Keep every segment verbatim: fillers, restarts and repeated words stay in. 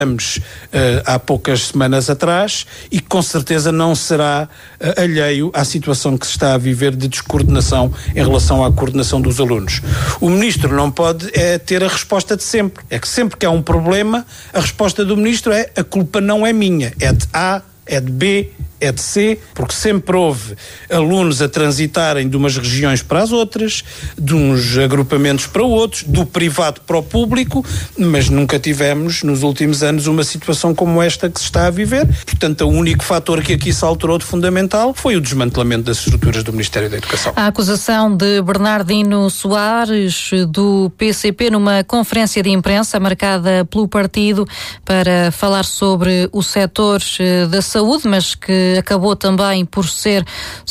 há poucas semanas atrás e que com certeza não será alheio à situação que se está a viver de descoordenação em relação à coordenação dos alunos. O Ministro não pode é, ter a resposta de sempre. É que sempre que há um problema, a resposta do Ministro é: a culpa não é minha, é de A, é de B, é de C, porque sempre houve alunos a transitarem de umas regiões para as outras, de uns agrupamentos para outros, do privado para o público, mas nunca tivemos nos últimos anos uma situação como esta que se está a viver. Portanto, o único fator que aqui se alterou de fundamental foi o desmantelamento das estruturas do Ministério da Educação. A acusação de Bernardino Soares, do P C P, numa conferência de imprensa marcada pelo partido para falar sobre o setor da saúde, mas que acabou também por ser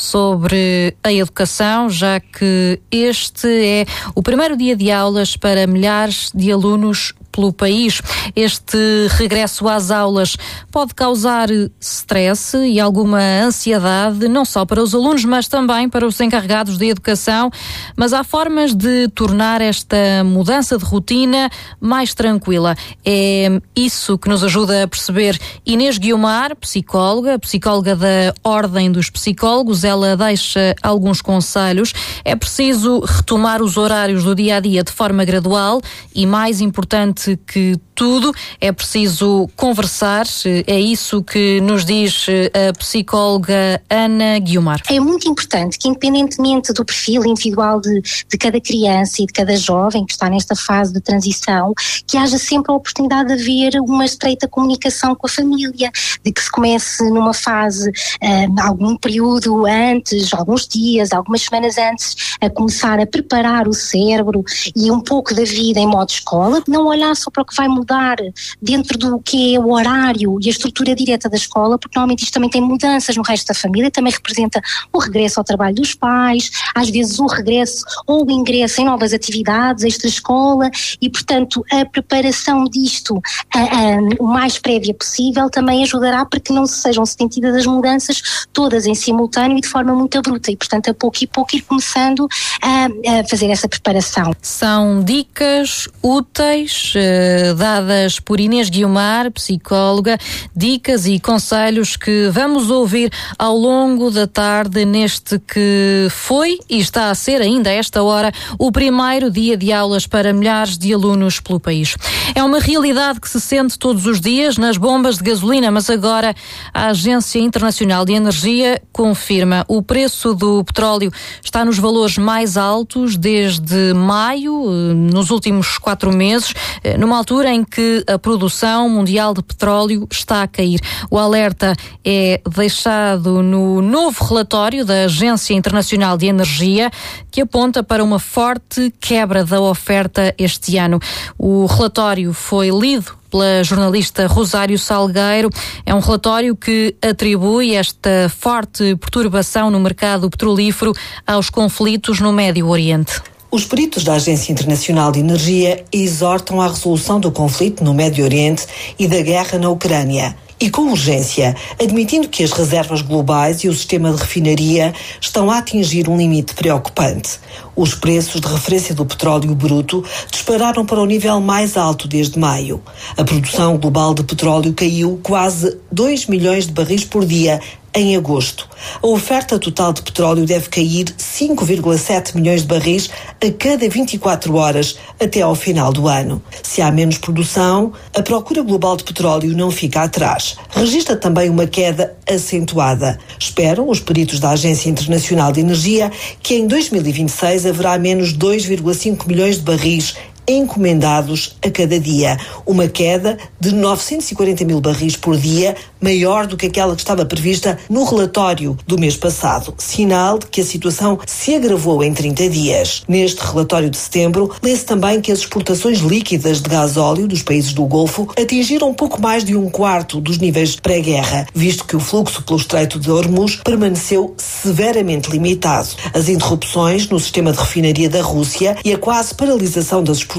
sobre a educação, já que este é o primeiro dia de aulas para milhares de alunos pelo país. Este regresso às aulas pode causar stress e alguma ansiedade, não só para os alunos, mas também para os encarregados de educação. Mas há formas de tornar esta mudança de rotina mais tranquila. É isso que nos ajuda a perceber Inês Guiomar, psicóloga, psicóloga da Ordem dos Psicólogos. Ela deixa alguns conselhos. É preciso retomar os horários do dia-a-dia de forma gradual e, mais importante que tudo, é preciso conversar. É isso que nos diz a psicóloga Ana Guiomar. É muito importante que, independentemente do perfil individual de, de cada criança e de cada jovem que está nesta fase de transição, que haja sempre a oportunidade de haver uma estreita comunicação com a família, de que se comece numa fase, um, algum período antes, alguns dias, algumas semanas antes, a começar a preparar o cérebro e um pouco da vida em modo escola, não olhar só para o que vai mudar dentro do que é o horário e a estrutura direta da escola, porque normalmente isto também tem mudanças no resto da família, também representa o regresso ao trabalho dos pais, às vezes o regresso ou o ingresso em novas atividades extra-escola e, portanto, a preparação disto a, a, o mais prévia possível também ajudará para que não sejam sentidas as mudanças todas em simultâneo e de forma muito abrupta e, portanto, a pouco e pouco ir começando a, a fazer essa preparação. São dicas úteis uh, dadas por Inês Guiomar, psicóloga, dicas e conselhos que vamos ouvir ao longo da tarde neste que foi e está a ser ainda a esta hora o primeiro dia de aulas para milhares de alunos pelo país. É uma realidade que se sente todos os dias nas bombas de gasolina, mas agora a Agência Internacional de Energia confirma: o preço do petróleo está nos valores mais altos desde maio, nos últimos quatro meses, numa altura em que a produção mundial de petróleo está a cair. O alerta é deixado no novo relatório da Agência Internacional de Energia, que aponta para uma forte quebra da oferta este ano. O relatório foi lido pela jornalista Rosário Salgueiro. É um relatório que atribui esta forte perturbação no mercado petrolífero aos conflitos no Médio Oriente. Os peritos da Agência Internacional de Energia exortam à resolução do conflito no Médio Oriente e da guerra na Ucrânia. E com urgência, admitindo que as reservas globais e o sistema de refinaria estão a atingir um limite preocupante. Os preços de referência do petróleo bruto dispararam para o nível mais alto desde maio. A produção global de petróleo caiu quase dois milhões de barris por dia em agosto. A oferta total de petróleo deve cair cinco vírgula sete milhões de barris a cada vinte e quatro horas até ao final do ano. Se há menos produção, a procura global de petróleo não fica atrás. Registra também uma queda acentuada. Esperam os peritos da Agência Internacional de Energia que em dois mil e vinte e seis haverá menos dois vírgula cinco milhões de barris encomendados a cada dia, uma queda de novecentos e quarenta mil barris por dia, maior do que aquela que estava prevista no relatório do mês passado, sinal de que a situação se agravou em trinta dias. Neste relatório de setembro, lê-se também que as exportações líquidas de gasóleo dos países do Golfo atingiram um pouco mais de um quarto dos níveis pré-guerra, visto que o fluxo pelo Estreito de Hormuz permaneceu severamente limitado. As interrupções no sistema de refinaria da Rússia e a quase paralisação das exportações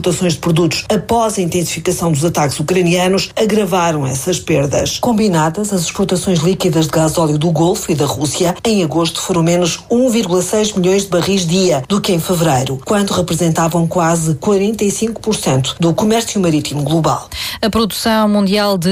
exportações de produtos após a intensificação dos ataques ucranianos agravaram essas perdas. Combinadas, as exportações líquidas de gasóleo do Golfo e da Rússia em agosto foram menos um vírgula seis milhões de barris dia do que em fevereiro, quando representavam quase quarenta e cinco por cento do comércio marítimo global. A produção mundial de